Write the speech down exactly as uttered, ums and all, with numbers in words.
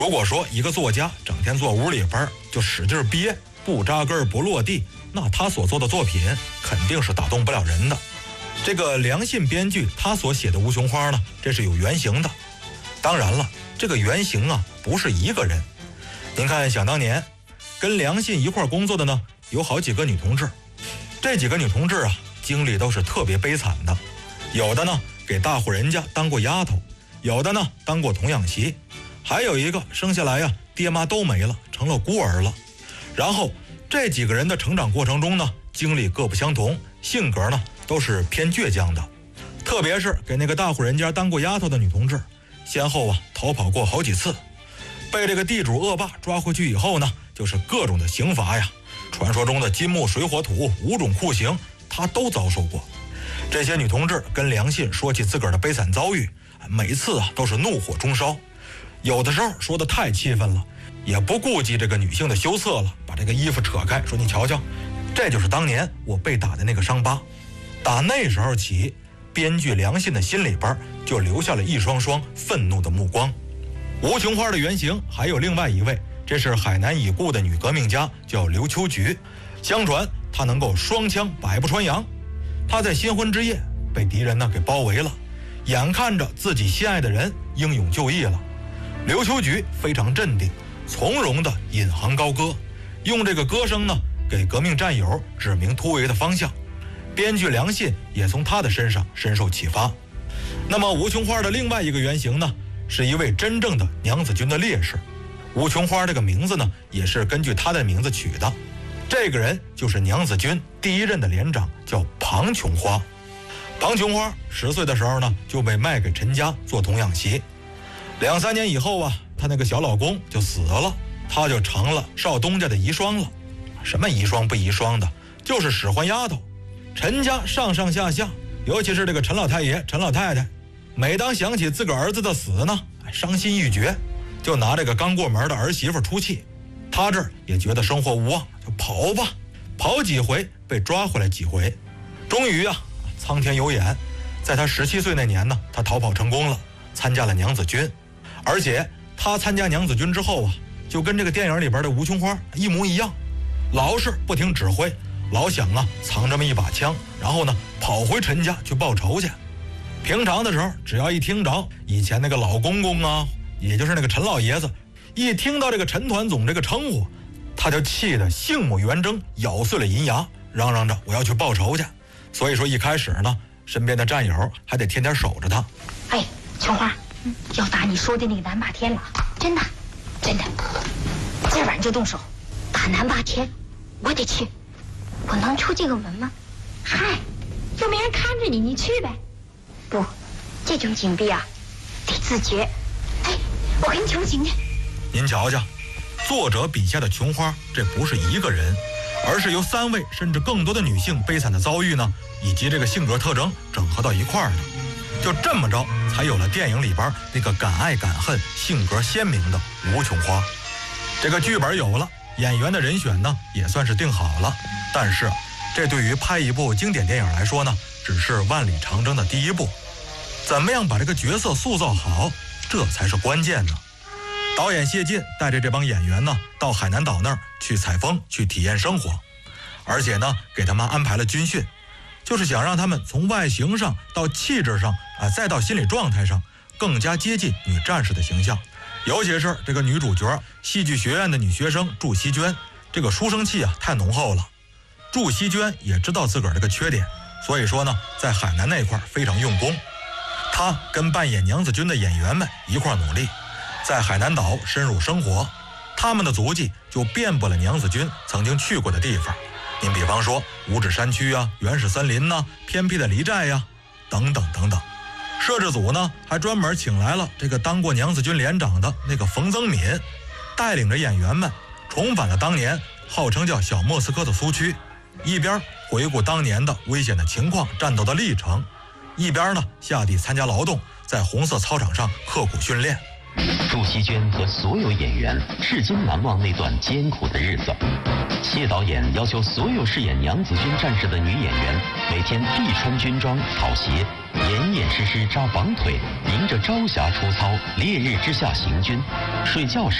如果说一个作家整天坐屋里边就使劲憋，不扎根不落地，那他所做的作品肯定是打动不了人的。这个梁信编剧他所写的吴琼花呢，这是有原型的。当然了，这个原型啊不是一个人。您看，想当年跟梁信一块工作的呢，有好几个女同志。这几个女同志啊，经历都是特别悲惨的。有的呢给大户人家当过丫头，有的呢当过童养媳，还有一个生下来呀、啊，爹妈都没了，成了孤儿了。然后这几个人的成长过程中呢，经历各不相同，性格呢都是偏倔强的。特别是给那个大户人家当过丫头的女同志，先后啊逃跑过好几次，被这个地主恶霸抓回去以后呢，就是各种的刑罚呀，传说中的金木水火土五种酷刑，她都遭受过。这些女同志跟梁信说起自个儿的悲惨遭遇，每次啊都是怒火中烧，有的时候说的太气愤了，也不顾及这个女性的羞涩了，把这个衣服扯开，说你瞧瞧，这就是当年我被打的那个伤疤。打那时候起，编剧梁信的心里边就留下了一双双愤怒的目光。吴琼花的原型还有另外一位，这是海南已故的女革命家，叫刘秋菊。相传她能够双枪百步穿杨。她在新婚之夜被敌人呢给包围了，眼看着自己心爱的人英勇就义了，刘秋菊非常镇定，从容地引吭高歌，用这个歌声呢给革命战友指明突围的方向。编剧梁信也从他的身上深受启发。那么吴琼花的另外一个原型呢，是一位真正的娘子军的烈士。吴琼花这个名字呢，也是根据他的名字取的。这个人就是娘子军第一任的连长，叫庞琼花。庞琼花十岁的时候呢，就被卖给陈家做童养媳。两三年以后啊，她那个小老公就死了，她就成了少东家的遗孀了。什么遗孀不遗孀的，就是使唤丫头。陈家上上下下，尤其是这个陈老太爷、陈老太太，每当想起自个儿子的死呢，伤心欲绝，就拿这个刚过门的儿媳妇出气。他这儿也觉得生活无望，就跑吧，跑几回被抓回来几回。终于啊，苍天有眼，在他十七岁那年呢，他逃跑成功了，参加了娘子军。而且他参加娘子军之后啊，就跟这个电影里边的吴琼花一模一样，老是不听指挥，老想啊藏这么一把枪，然后呢跑回陈家去报仇去。平常的时候，只要一听着以前那个老公公啊，也就是那个陈老爷子，一听到这个陈团总这个称呼，他就气得杏目圆睁，咬碎了银牙，嚷嚷着我要去报仇去。所以说一开始呢，身边的战友还得天天守着他。 哎，琼花，嗯，要打你说的那个南霸天了，真的，真的，今晚就动手打南霸天。我得去，我能出这个门吗？嗨，又没人看着你，你去呗。不，这种紧逼啊，得自觉。哎，我给你求情去。 您瞧瞧，作者笔下的琼花，这不是一个人，而是由三位甚至更多的女性悲惨的遭遇呢，以及这个性格特征整合到一块儿的。就这么着，才有了电影里边那个敢爱敢恨、性格鲜明的吴琼花。这个剧本有了，演员的人选呢也算是定好了，但是这对于拍一部经典电影来说呢，只是万里长征的第一步。怎么样把这个角色塑造好，这才是关键呢。导演谢晋带着这帮演员呢，到海南岛那儿去采风，去体验生活，而且呢，给他们安排了军训，就是想让他们从外形上到气质上啊，再到心理状态上，更加接近女战士的形象。尤其是这个女主角，戏剧学院的女学生祝希娟，这个书生气啊太浓厚了。祝希娟也知道自个儿这个缺点，所以说呢，在海南那块非常用功。她跟扮演娘子军的演员们一块努力，在海南岛深入生活，他们的足迹就遍布了娘子军曾经去过的地方。您比方说五指山区啊、原始森林呐、偏僻的黎寨呀、等等等等。摄制组呢还专门请来了这个当过娘子军连长的那个冯增敏，带领着演员们重返了当年号称叫小莫斯科的苏区，一边回顾当年的危险的情况、战斗的历程，一边呢下地参加劳动，在红色操场上刻苦训练。 祝希娟和所有演员至今难忘那段艰苦的日子。谢导演要求所有饰演娘子军战士的女演员每天必穿军装、草鞋，严严实实扎绑腿，迎着朝霞出操，烈日之下行军。睡觉时